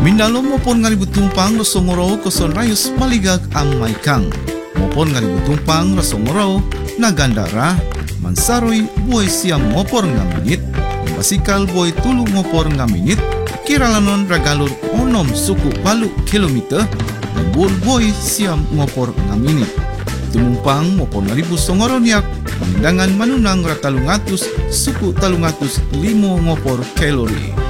Mindalo mopon nga tumpang rasongoro koson rayos maligag ang maikang. Mopon nga tumpang rasongoro nagandara mansaroy buhay siyam mopor nga minit. Basikal buhay tulong mopor nga minit. Kiralanon ragalor 6 suku palu kilometer. Bul buhay siyam mopor nga minit. Tumumpang mopon nga songoro niyak. Pandangan manunang ratalungatus suku talungatus 5 ngopor kalori.